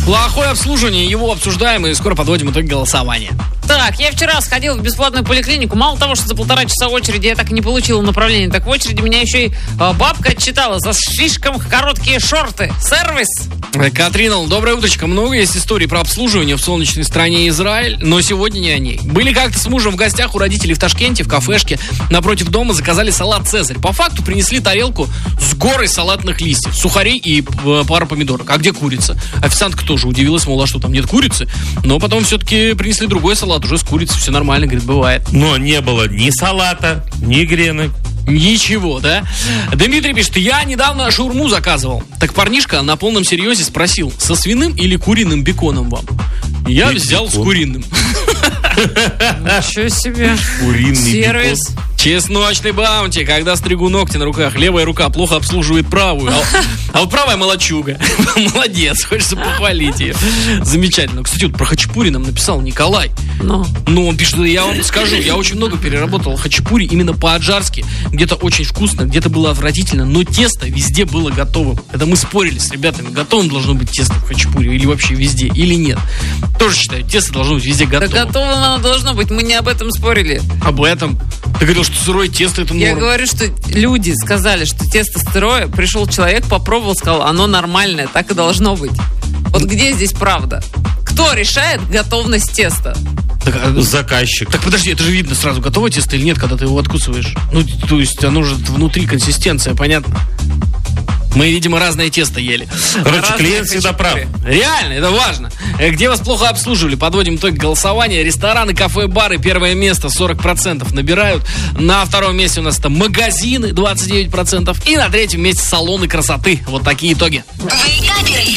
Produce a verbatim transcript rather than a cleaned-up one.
Плохое обслуживание, его обсуждаем и скоро подводим итоги голосования. Так, я вчера сходил в бесплатную поликлинику. Мало того, что за полтора часа очереди я так и не получила направление, так в очереди меня еще и э, бабка отчитала за слишком короткие шорты. Сервис. Катрина, доброе утречко. Много есть историй про обслуживание в солнечной стране Израиль, но сегодня не о ней. Были как-то с мужем в гостях у родителей в Ташкенте, в кафешке. Напротив дома заказали салат «Цезарь». По факту принесли тарелку с горой салатных листьев, сухарей и э, пару помидорок. А где курица? Официантка тоже удивилась, мол, а что там нет курицы? Но потом все-таки принесли другой салат, уже с курицей, все нормально, говорит, бывает. Но не было ни салата, ни гренок. Ничего, да? Дмитрий пишет, я недавно шаурму заказывал. Так парнишка на полном серьезе спросил, со свиным или куриным беконом вам? Я И взял бекон. с куриным. Ничего себе. Куриный Сервис. бекон. Чесночный баунти, когда стригу ногти на руках, левая рука плохо обслуживает правую, а, а вот правая молодчуга. Молодец, хочется похвалить ее. Замечательно. Кстати, вот про хачапури нам написал Николай. Ну. Ну, он пишет, я вам скажу, я очень много переработал хачапури именно по-аджарски. Где-то очень вкусно, где-то было отвратительно, но тесто везде было готовым. Это мы спорили с ребятами, готовым должно быть тесто в хачапури или вообще везде, или нет. Тоже считаю, тесто должно быть везде Да готовым. готово оно должно быть, мы не об этом спорили. Об этом. Ты говорил, что сырое тесто это норм. Я говорю, что люди сказали, что тесто сырое. Пришел человек, попробовал, сказал, оно нормальное, так и должно быть. Вот где здесь правда? Кто решает готовность теста? Так, а- Заказчик. так подожди, это же видно сразу, готовое тесто или нет, когда ты его откусываешь. Ну, то есть оно же внутри консистенция, понятно? Мы, видимо, разное тесто ели. Короче, Разные клиент всегда прав. хачапури. Реально, это важно. Э, Где вас плохо обслуживали? Подводим итог голосования. Рестораны, кафе, бары. Первое место сорок процентов набирают. На втором месте у нас это магазины двадцать девять процентов. И на третьем месте салоны красоты. Вот такие итоги. Wake up